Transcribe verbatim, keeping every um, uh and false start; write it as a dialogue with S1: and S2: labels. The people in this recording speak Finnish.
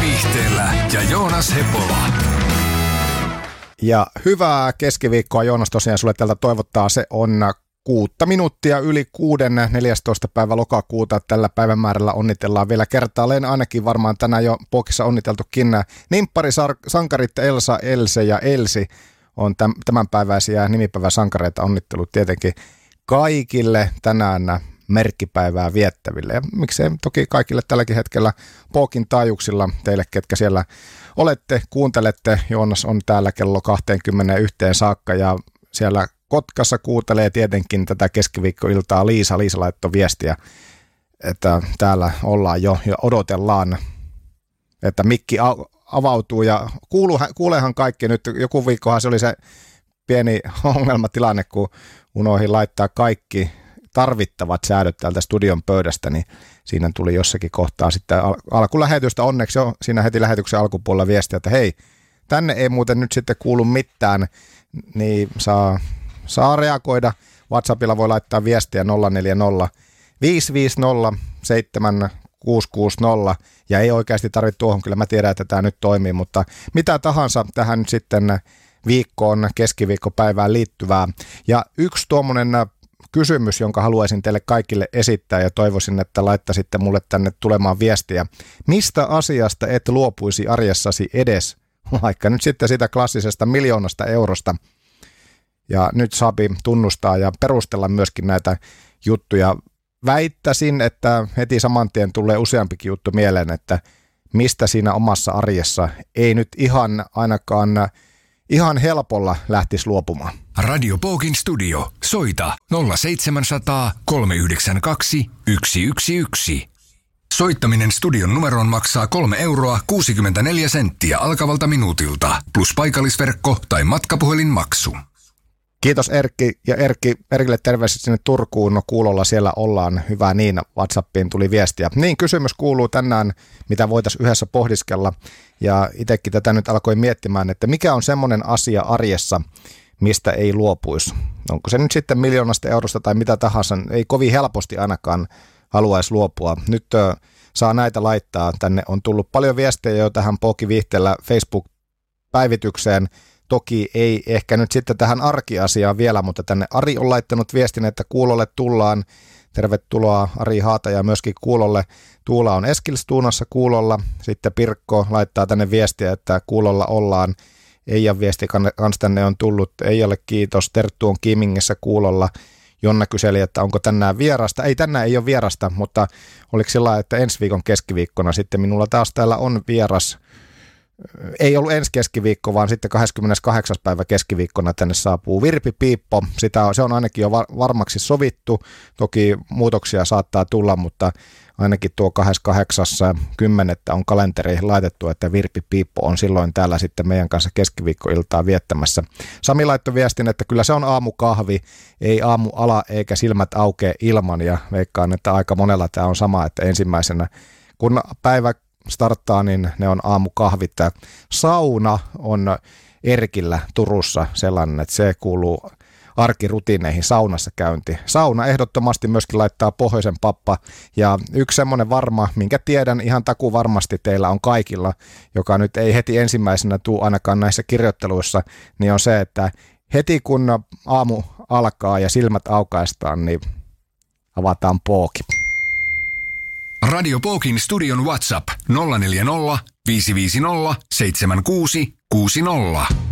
S1: Viihteellä ja Joonas Hepola.
S2: Ja hyvää keskiviikkoa, Joonas, tosiaan sulle tältä toivottaa. Se on kuutta minuuttia yli kuuden, neljästoista päivä lokakuuta. Tällä päivämäärällä onnitellaan vielä kertaalleen, ainakin varmaan tänään jo Pokissa onniteltukin. Nimpparisankarit Elsa, Else ja Elsi on tämänpäiväisiä nimipäiväsankareita. Onnittelut tietenkin kaikille tänään merkkipäivää viettäville. Ja miksei toki kaikille tälläkin hetkellä Pokin taajuuksilla, teille ketkä siellä olette, kuuntelette. Joonas on täällä kello kaksikymmentäyksi saakka ja siellä Kotkassa kuuntelee tietenkin tätä keskiviikkoiltaa Liisa. Liisa laittoi viestiä, että täällä ollaan jo ja odotellaan, että mikki avautuu ja kuuluhan, kuuleehan kaikki. Nyt joku viikkohan se oli se pieni ongelmatilanne, kun unohdin laittaa kaikki tarvittavat säädöt täältä studion pöydästä, niin siinä tuli jossakin kohtaa sitten al- alkulähetystä onneksi jo siinä heti lähetyksen alkupuolella viestiä, että hei, tänne ei muuten nyt sitten kuulu mitään, niin saa, saa reagoida. WhatsAppilla voi laittaa viestiä nolla neljä nolla viisi viisi nolla seitsemän kuusi kuusi nolla ja ei oikeasti tarvitse tuohon, kyllä mä tiedän, että tämä nyt toimii, mutta mitä tahansa tähän nyt sitten viikkoon, keskiviikkopäivään liittyvää. Ja yksi tuommoinen kysymys, jonka haluaisin teille kaikille esittää ja toivoisin, että laittaisitte mulle tänne tulemaan viestiä. Mistä asiasta et luopuisi arjessasi edes, vaikka nyt sitten sitä klassisesta miljoonasta eurosta? Ja nyt saapi tunnustaa ja perustella myöskin näitä juttuja. Väittäisin, että heti saman tien tulee useampikin juttu mieleen, että mistä siinä omassa arjessa ei nyt ihan ainakaan ihan helpolla lähtisi luopumaan.
S1: Radio Pokin studio. Soita nolla seitsemänsataa kolme yhdeksän kaksi yksi yksi yksi. Soittaminen studion numeroon maksaa kolme euroa kuusikymmentäneljä senttiä alkavalta minuutilta, plus paikallisverkko tai matkapuhelinmaksu.
S2: Kiitos Erkki, ja Erkki, Erkille terveiset sinne Turkuun, no kuulolla siellä ollaan, hyvä niin, WhatsAppiin tuli viestiä. Niin, kysymys kuuluu tänään, mitä voitaisiin yhdessä pohdiskella, ja itsekin tätä nyt alkoin miettimään, että mikä on semmoinen asia arjessa, mistä ei luopuisi. Onko se nyt sitten miljoonasta eurosta tai mitä tahansa, ei kovin helposti ainakaan haluaisi luopua. Nyt ö, saa näitä laittaa, tänne on tullut paljon viestejä jo tähän Poki Viihteellä Facebook-päivitykseen. Toki ei ehkä nyt sitten tähän arkiasiaan vielä, mutta tänne Ari on laittanut viestin, että kuulolle tullaan. Tervetuloa Ari Haataja myöskin kuulolle. Tuula on Eskilstuunassa kuulolla. Sitten Pirkko laittaa tänne viestiä, että kuulolla ollaan. Eijan viesti kans tänne on tullut. Eijalle kiitos. Terttu on Kimingessä kuulolla. Jonna kyseli, että onko tänään vierasta. Ei, tänään ei ole vierasta, mutta oliko sillä että ensi viikon keskiviikkona sitten minulla taas täällä on vieras. Ei ollut ensi keskiviikko, vaan sitten kahdeskymmeneskahdeksas päivä keskiviikkona tänne saapuu Virpi Piippo. Sitä, se on ainakin jo varmaksi sovittu. Toki muutoksia saattaa tulla, mutta ainakin tuo kahdeskymmeneskahdeksas kymmenettä on kalenteri laitettu, että Virpi Piippo on silloin täällä sitten meidän kanssa keskiviikkoiltaa viettämässä. Sami laittoi viestin, että kyllä se on aamukahvi, ei aamu ala eikä silmät aukee ilman, ja veikkaan, että aika monella tämä on sama, että ensimmäisenä kun päivä starttaa, niin ne on aamukahvit. Sauna on Erkillä Turussa sellainen, että se kuuluu arkirutiineihin, saunassa käynti. Sauna ehdottomasti myöskin laittaa Pohjoisen pappa, ja yksi semmoinen varma, minkä tiedän ihan taku varmasti teillä on kaikilla, joka nyt ei heti ensimmäisenä tule ainakaan näissä kirjoitteluissa, niin on se, että heti kun aamu alkaa ja silmät aukaistaan, niin avataan Poki.
S1: Radio Pokin studion WhatsApp nolla neljä nolla viisi viisi nolla seitsemän kuusi kuusi nolla.